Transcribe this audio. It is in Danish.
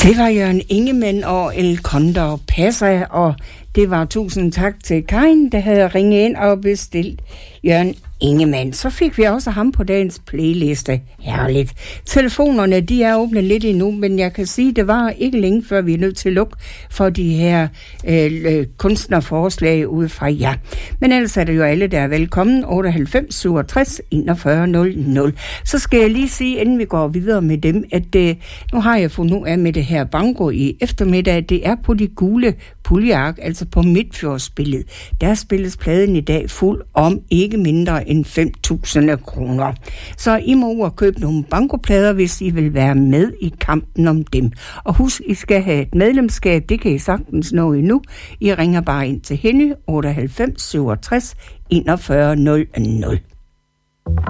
Det var Jørgen Ingemann og El Condor Pasa, og det var tusind tak til Karin, der havde ringet ind og bestilt Jørgen Ingemann. Så fik vi også ham på dagens playliste. Herligt. Telefonerne, de er åbne lidt endnu, men jeg kan sige, det var ikke længe før vi er nødt til at lukke for de her kunstnerforslag ude fra jer. Men ellers er det jo alle, der er velkommen. 98 67 41 00. Så skal jeg lige sige, inden vi går videre med dem, at nu har jeg fundet ud af med det her banko i eftermiddag, det er på de gule puljeark, altså på Midtfjordsspillet. Der spilles pladen i dag fuld om ikke mindre end 5.000 kroner. Så I må ud købe nogle bankoplader, hvis I vil være med i kampen om dem. Og husk, I skal have et medlemskab, det kan I sagtens nå endnu. I ringer bare ind til hende, 98 67 41 00.